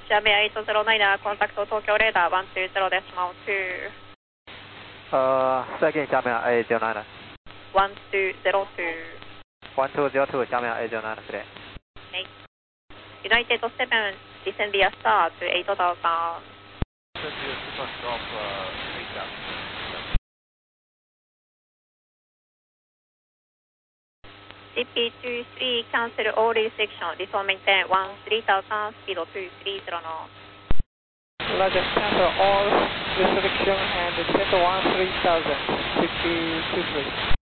Jamia 809, contact Tokyo radar 120.2. 再给Jamia 809。 1202. 1202, Jamia 809, today. Okay. United 7, descend via star to 8000. Send via Super Golf 8000. CP23, cancel all restriction. This will maintain 3000, speed 230 knots. Roger, cancel all restriction and descend 3000, 5023.